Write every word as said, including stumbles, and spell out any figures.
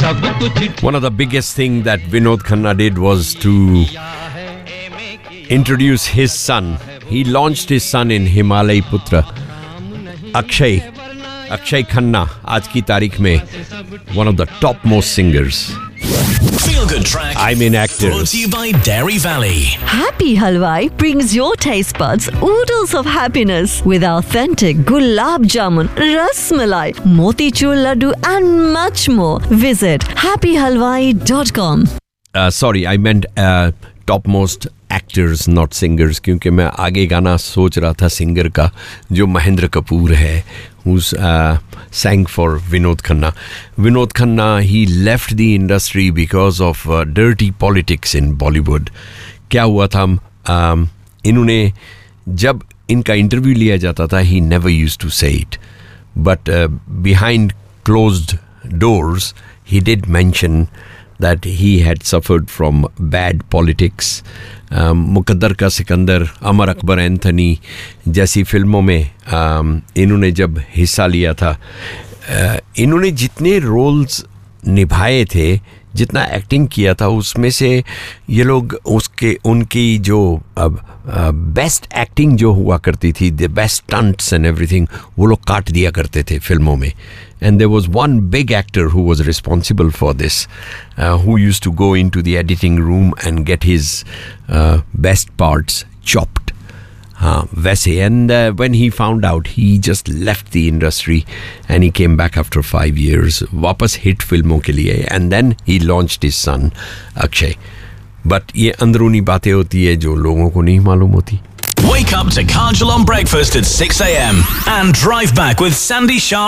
One of the biggest thing that Vinod Khanna did was to introduce his son. He launched his son in Himalaya Putra. Akshay, Akshay Khanna, आज की तारीख में one of the topmost singers. Feel Good Track. I mean actors. Brought to you by Dairy Valley. Happy Halwai brings your taste buds oodles of happiness with authentic gulab jamun, ras malai, motichur laddu and much more. Visit happy halwai dot com. Uh, sorry, I meant uh, topmost actors, not singers, क्योंकि मैं आगे गाना सोच रहा था singer का जो महेंद्र कपूर है, who's uh, sang for Vinod Khanna. Vinod Khanna, he left the industry because of uh, dirty politics in Bollywood. क्या हुआ था? um, इन्होंने जब इनका इंटरव्यू लिया जाता था, he never used to say it, but uh, behind closed doors, he did mention that he had suffered from bad politics. um, मुकद्दर का सिकंदर, अमर अकबर एंथनी जैसी फिल्मों में um, इन्होंने जब हिस्सा लिया था, uh, इन्होंने जितने रोल्स निभाए थे, जितना एक्टिंग किया था, उसमें से ये लोग उसके उनकी जो अब बेस्ट एक्टिंग जो हुआ करती थी, the best stunts and everything, वो लोग काट दिया करते थे फिल्मों में. And there was one big actor who was responsible for this, uh, who used to go into the editing room and get his uh, best parts chopped. Uh, वैसे, and uh, when he found out, he just left the industry and he came back after five years, वापस hit फिल्मों के लिए, and then he launched his son Akshay. But ये अंदरूनी बातें होती है जो लोगों को नहीं मालूम होती. Wake up to Kajal on breakfast at six a.m. and drive back with Sandy Shah